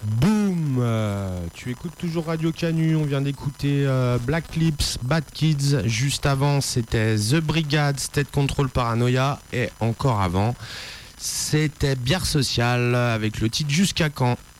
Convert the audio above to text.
Boum Tu écoutes toujours Radio Canu, on vient d'écouter Black Lips, Bad Kids. Juste avant, c'était The Brigade, State Control Paranoia. Et encore avant, c'était Bière Sociale avec le titre Jusqu'à quand.